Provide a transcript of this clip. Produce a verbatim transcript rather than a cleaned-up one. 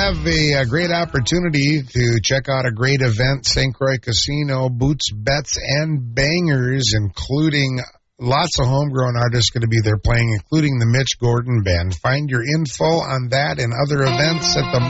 have a, a great opportunity to check out a great event, Saint Croix Casino, Boots, Bets, and Bangers, including lots of homegrown artists going to be there playing, including the Mitch Gordon Band. Find your info on that and other events at the